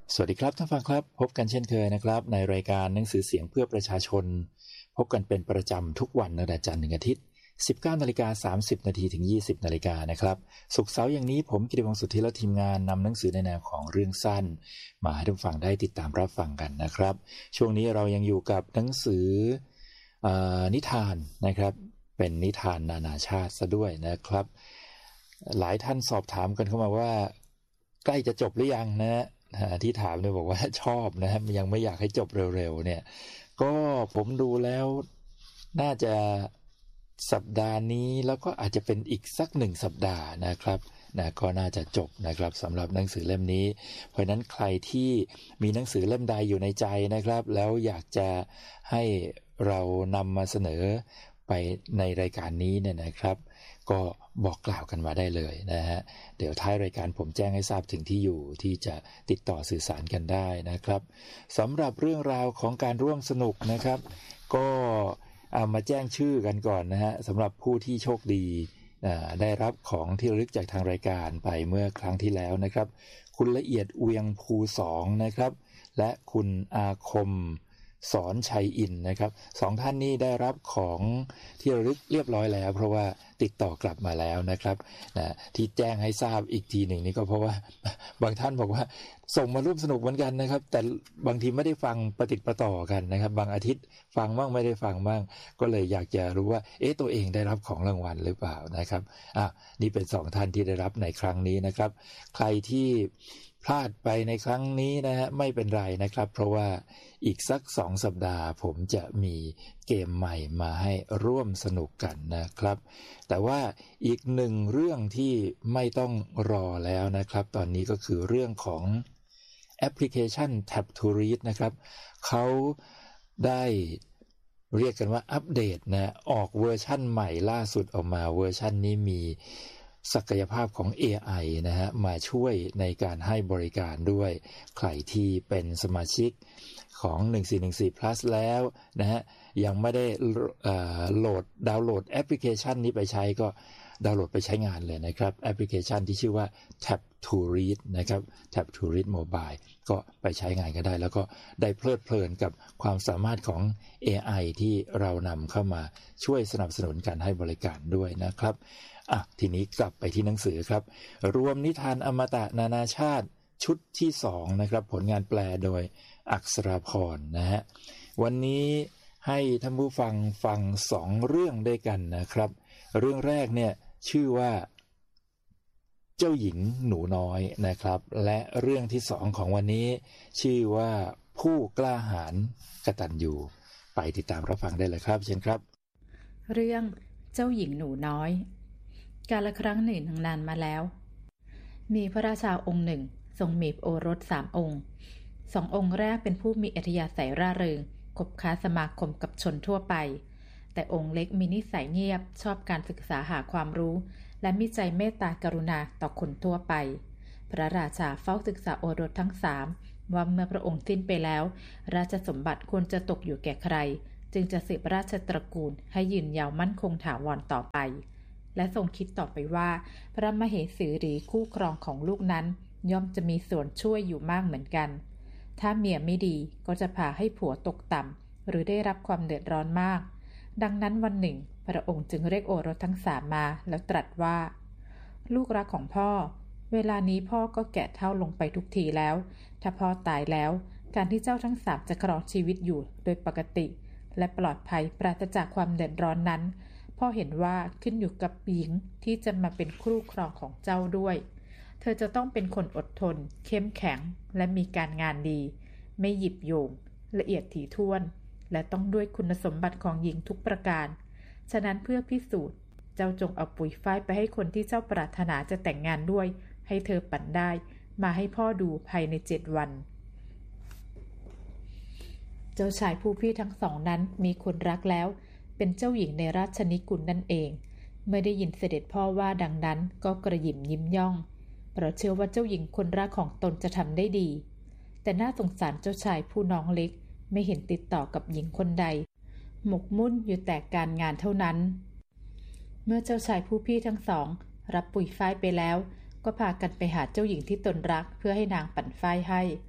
สวัสดีครับท่านฟังครับพบกันเช่นเคยนะครับในรายการหนังสือเสียงเพื่อประชาชนพบกันเป็นประจำทุกวันตั้งแต่จันทร์ถึงอาทิตย์ 19:30 นถึง 20 นาฬิกานะครับศุกร์เสาร์อย่างนี้ผมกิติพงษ์สุทธิและทีมงานนำหนังสือในแนวของเรื่องสั้นมาให้ท่านฟังได้ติดตามรับฟังกันนะครับช่วงนี้เรายังอยู่กับหนังสือนิทานนะครับเป็นนิทานนานาชาติซะด้วยนะครับหลายท่านสอบถามกันเข้ามาว่าใกล้จะจบหรือยังนะที่ถามเนี่ยบอกว่าชอบนะครับยังไม่อยากให้จบเร็วๆเนี่ยก็ผมดูแล้วน่าจะสัปดาห์นี้แล้วก็อาจจะเป็นอีกสัก1สัปดาห์นะครับก็น่าจะจบนะครับสำหรับหนังสือเล่มนี้เพราะนั้นใครที่มีหนังสือเล่มใดอยู่ในใจนะครับแล้วอยากจะให้เรานำมาเสนอไปในรายการนี้เนี่ยนะครับก็บอกกล่าวกันมาได้เลยนะฮะเดี๋ยวท้ายรายการผมแจ้งให้ทราบถึงที่อยู่ที่จะติดต่อสื่อสารกันได้นะครับสำหรับเรื่องราวของการร่วมสนุกนะครับก็มาแจ้งชื่อกันก่อนนะฮะสำหรับผู้ที่โชคดีได้รับของที่ระลึกจากทางรายการไปเมื่อครั้งที่แล้วนะครับคุณละเอียดเวียงภู2นะครับและคุณอาคมสอนชัยอินนะครับ2ท่านนี้ได้รับของที่ระลึกเรียบร้อยแล้วเพราะว่าติดต่อกลับมาแล้วนะครับที่แจ้งให้ทราบอีกทีหนึ่งนี่ก็เพราะว่าบางท่านบอกว่าส่งมาร่วมสนุกเหมือนกันนะครับแต่บางทีไม่ได้ฟังประติดประต่อกันนะครับบางอาทิตย์ฟังบ้างไม่ได้ฟังบ้างก็เลยอยากจะรู้ว่าตัวเองได้รับของรางวัลหรือเปล่านะครับนี่เป็น2ท่านที่ได้รับในครั้งนี้นะครับใครที่พลาดไปในครั้งนี้นะฮะไม่เป็นไรนะครับเพราะว่าอีกสัก2สัปดาห์ผมจะมีเกมใหม่มาให้ร่วมสนุกกันนะครับแต่ว่าอีก1เรื่องที่ไม่ต้องรอแล้วนะครับตอนนี้ก็คือเรื่องของแอปพลิเคชัน Tap to Read นะครับเขาได้เรียกกันว่าอัปเดตนะออกเวอร์ชั่นใหม่ล่าสุดออกมาเวอร์ชั่นนี้มีศักยภาพของ AI นะฮะมาช่วยในการให้บริการด้วยใครที่เป็นสมาชิกของ1414 plus แล้วนะฮะยังไม่ได้ดาวน์โหลดแอปพลิเคชันนี้ไปใช้ก็ดาวน์โหลดไปใช้งานเลยนะครับแอปพลิเคชันที่ชื่อว่า Tap to Read นะครับ Tap to Read Mobile ก็ไปใช้งานก็ได้แล้วก็ได้เพลิดเพลินกับความสามารถของ AI ที่เรานำเข้ามาช่วยสนับสนุนการให้บริการด้วยนะครับทีนี้กลับไปที่หนังสือครับรวมนิทานอมตะนานาชาติชุดที่2นะครับผลงานแปลโดยอักษราพรนะฮะวันนี้ให้ท่านผู้ฟังฟัง2เรื่องด้วยกันนะครับเรื่องแรกเนี่ยชื่อว่าเจ้าหญิงหนูน้อยนะครับและเรื่องที่2ของวันนี้ชื่อว่าผู้กล้าหาญกตัญญูไปติดตามรับฟังได้เลยครับเชิญครับเรื่องเจ้าหญิงหนูน้อยกาลครั้งหนึ่งนานมาแล้วมีพระราชาองค์หนึ่งทรงมีโอรส3 องค์2 องค์แรกเป็นผู้มีอัธยาศัยร่าเริงคบค้าสมาคมกับชนทั่วไปแต่องค์เล็กมีนิสัยเงียบชอบการศึกษาหาความรู้และมีใจเมตตากรุณาต่อคนทั่วไปพระราชาเฝ้าศึกษาโอรสทั้ง3ว่าเมื่อพระองค์สิ้นไปแล้วราชสมบัติควรจะตกอยู่แก่ใครจึงจะสืบราชตระกูลให้ยืนยาวมั่นคงถาวรต่อไปและทรงคิดต่อไปว่าพระมเหสีหรือคู่ครองของลูกนั้นย่อมจะมีส่วนช่วยอยู่มากเหมือนกันถ้าเมียไม่ดีก็จะพาให้ผัวตกต่ำหรือได้รับความเดือดร้อนมากดังนั้นวันหนึ่งพระองค์จึงเรียกโอรสทั้ง3มาแล้วตรัสว่าลูกรักของพ่อเวลานี้พ่อก็แก่เฒ่าลงไปทุกทีแล้วถ้าพ่อตายแล้วการที่เจ้าทั้ง3จะครองชีวิตอยู่โดยปกติและปลอดภัยปราศจากความเดือดร้อนนั้นพ่อเห็นว่าขึ้นอยู่กับหญิงที่จะมาเป็นคู่ครองของเจ้าด้วยเธอจะต้องเป็นคนอดทนเข้มแข็งและมีการงานดีไม่หยิบโยงละเอียดถี่ถ้วนและต้องด้วยคุณสมบัติของหญิงทุกประการฉะนั้นเพื่อพิสูจน์เจ้าจงเอาปุ๋ยฝ้ายไปให้คนที่เจ้าปรารถนาจะแต่งงานด้วยให้เธอปั่นได้มาให้พ่อดูภายใน7 วันเจ้าชายผู้พี่ทั้ง2นั้นมีคนรักแล้วเป็นเจ้าหญิงในราชนิกุลนั่นเองเมื่อได้ยินเสด็จพ่อว่าดังนั้นก็กระหยิ่มยิ้มย่องเพราะเชื่อว่าเจ้าหญิงคนรักของตนจะทำได้ดีแต่น่าสงสารเจ้าชายผู้น้องเล็กไม่เห็นติดต่อกับหญิงคนใดหมกมุ่นอยู่แต่การงานเท่านั้นเมื่อเจ้าชายผู้พี่ทั้ง2รับปุ๋ยฝ้ายไปแล้วก็พากันไปหาเจ้าหญิงที่ตนรักเพื่อให้นางปั่นฝ้ายให้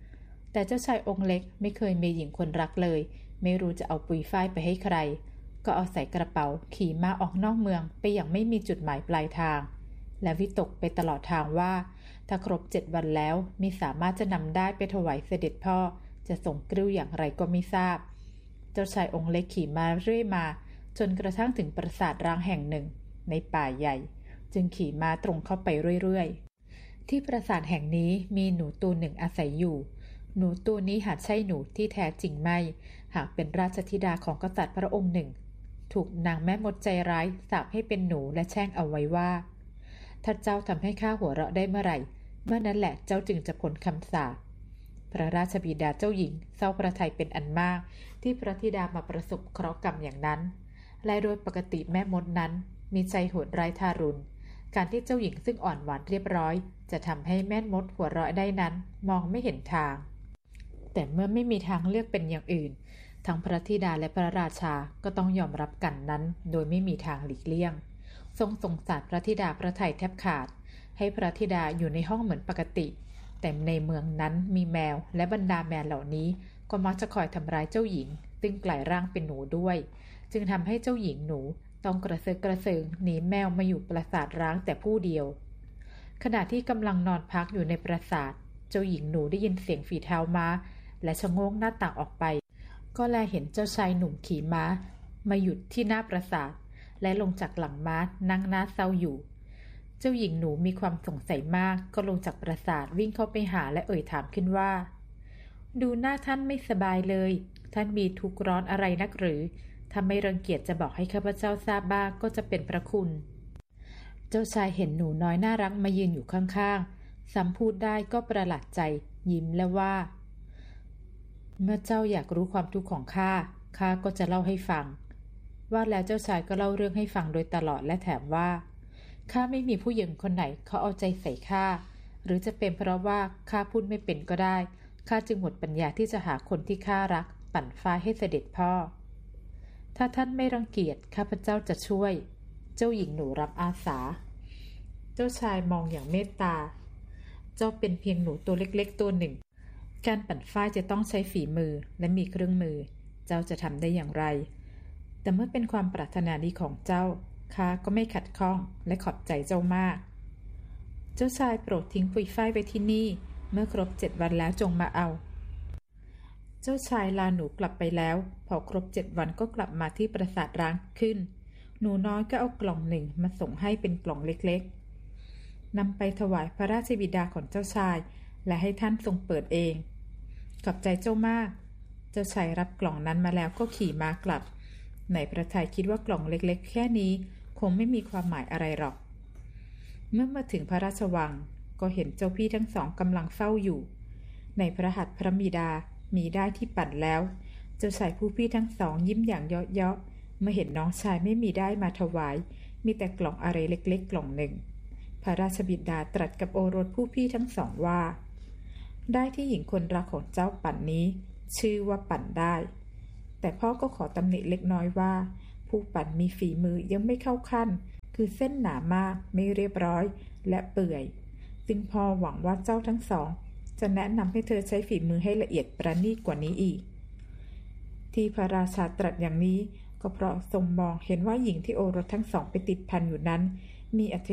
แต่เจ้าชายองค์เล็กไม่เคยมีหญิงคนรักเลยไม่รู้จะเอาปุยฝ้ายไปให้ใครก็เอาใส่กระเป๋าขี่ม้าออกนอกเมืองไปอย่างไม่มีจุดหมายปลายทางและวิตกไปตลอดทางว่าถ้าครบ7 วันแล้วมิสามารถจะนำได้ไปถวายเสด็จพ่อจะส่งกริ้วอย่างไรก็ไม่ทราบเจ้าชายองค์เล็กขี่ม้าเรื่อยมาจนกระทั่งถึงปราสาทร้างแห่งหนึ่งในป่าใหญ่จึงขี่ม้าตรงเข้าไปเรื่อยๆที่ปราสาทแห่งนี้มีหนูตัวหนึ่งอาศัยอยู่หนูตัวนี้หากใช่หนูที่แท้จริงไม่หากเป็นราชธิดาของกษัตริย์พระองค์หนึ่งถูกนางแม่มดใจร้ายสาปให้เป็นหนูและแช่งเอาไว้ว่าถ้าเจ้าทำให้ข้าหัวเราะได้เมื่อไหร่เมื่อนั้นแหละเจ้าจึงจะพ้นคำสาปพระราชบิดาเจ้าหญิงเศร้าพระทัยเป็นอันมากที่พระธิดามาประสบเคราะห์กรรมอย่างนั้นและโดยปกติแม่มดนั้นมีใจโหดร้ายทารุณการที่เจ้าหญิงซึ่งอ่อนหวานเรียบร้อยจะทำให้แม่มดหัวเราะได้นั้นมองไม่เห็นทางแต่เมื่อไม่มีทางเลือกเป็นอย่างอื่นทั้งพระธิดาและพระราชาก็ต้องยอมรับกันนั้นโดยไม่มีทางหลีกเลี่ยงทรงสงสารพระธิดาพระทัยแทบขาดให้พระธิดาอยู่ในห้องเหมือนปกติแต่ในเมืองนั้นมีแมวและบรรดาแมวเหล่านี้ก็มักจะคอยทำร้ายเจ้าหญิงซึ่งกลายร่างเป็นหนูด้วยจึงทำให้เจ้าหญิงหนูต้องกระเซาะกระเซิงหนีแมวมาอยู่ปราสาทร้างแต่ผู้เดียวขณะที่กำลังนอนพักอยู่ในปราสาทเจ้าหญิงหนูได้ยินเสียงฝีเท้าม้าและชะโงกหน้าต่างออกไปก็แลเห็นเจ้าชายหนุ่มขี่ม้ามาหยุดที่หน้าปราสาทและลงจากหลังม้านั่งหน้าเศร้าอยู่เจ้าหญิงหนูมีความสงสัยมากก็ลงจากปราสาทวิ่งเข้าไปหาและเอ่ยถามขึ้นว่าดูหน้าท่านไม่สบายเลยท่านมีทุกข์ร้อนอะไรนักหรือถ้าไม่รังเกียจจะบอกให้ข้าพเจ้าทราบบ้างก็จะเป็นพระคุณเจ้าชายเห็นหนูน้อยน่ารักมายืนอยู่ข้างๆซ้ำพูดได้ก็ประหลาดใจยิ้มและว่าเมื่อเจ้าอยากรู้ความทุกข์ของข้าก็จะเล่าให้ฟังว่าแล้วเจ้าชายก็เล่าเรื่องให้ฟังโดยตลอดและแถมว่าข้าไม่มีผู้หญิงคนไหนเขาเอาใจใส่ข้าหรือจะเป็นเพราะว่าข้าพูดไม่เป็นก็ได้ข้าจึงหมดปัญญาที่จะหาคนที่ข้ารักปั่นฟ้าให้เสด็จพ่อถ้าท่านไม่รังเกียจข้าพเจ้าจะช่วยเจ้าหญิงหนูรับอาสาเจ้าชายมองอย่างเมตตาเจ้าเป็นเพียงหนูตัวเล็กๆตัวหนึ่งการปั่นฝ้ายจะต้องใช้ฝีมือและมีเครื่องมือเจ้าจะทำได้อย่างไรแต่เมื่อเป็นความปรารถนาดีของเจ้าข้าก็ไม่ขัดข้องและขอบใจเจ้ามากเจ้าชายโปรดทิ้งปุยฝ้ายไว้ที่นี่เมื่อครบ7 วันแล้วจงมาเอาเจ้าชายลาหนูกลับไปแล้วพอครบ7 วันก็กลับมาที่ปราสาทร้างขึ้นหนูน้อยก็เอากล่องหนึ่งมาส่งให้เป็นกล่องเล็กๆนำไปถวายพระราชบิดาของเจ้าชายและให้ท่านทรงเปิดเองขอบใจเจ้ามากเจ้าชายรับกล่องนั้นมาแล้วก็ขี่ม้ากลับในพระทัยคิดว่ากล่องเล็กๆแค่นี้คงไม่มีความหมายอะไรหรอกเมื่อมาถึงพระราชวังก็เห็นเจ้าพี่ทั้งสองกำลังเฝ้าอยู่ในพระหัตถ์พระบิดามีได้ที่ปั่นแล้วเจ้าชายผู้พี่ทั้งสองยิ้มอย่างเยาะๆเมื่อเห็นน้องชายไม่มีได้มาถวายมีแต่กล่องอะไรเล็กๆกล่องหนึ่งพระราชบิดาตรัสกับโอรสผู้พี่ทั้งสองว่าได้ที่หญิงคนรักของเจ้าปั่นนี้ชื่อว่าปั่นได้แต่พ่อก็ขอตำหนิเล็กน้อยว่าผู้ปั่นมีฝีมือยังไม่เข้าขั้นคือเส้นหนามากไม่เรียบร้อยและเปื่อยซึ่งพ่อหวังว่าเจ้าทั้งสองจะแนะนำให้เธอใช้ฝีมือให้ละเอียดประณีตกว่านี้อีกที่พระราชาตรัสอย่างนี้ก็เพราะทรงมองเห็นว่าหญิงที่โอรสทั้งสองไปติดพันอยู่นั้นมี